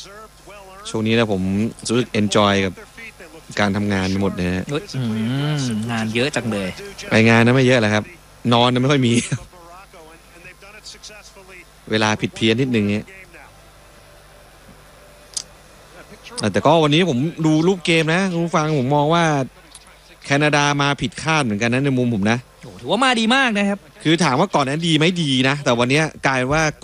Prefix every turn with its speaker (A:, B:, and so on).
A: ช่วงนี้นะผมรู้สึกเอนจอยกับการทำงานไปหมดเลยฮะ
B: งานเยอะจังเลย
A: ไปงานนะไม่เยอะแหละครับนอนนะไม่ค่อยมี เวลาผิดเพี้ยนนิดนึงเนี่ยแต่ก็วันนี้ผมดูรูปเกมนะคุณฟังผมมองว่าแคนาดามาผิดคาดเหมือนกันนะในมุมผมนะ
B: ถือว่ามาดีมากนะครับ
A: คือถามว่าก่อนนั้นดีไหมดีนะแต่วันนี้กลายว่า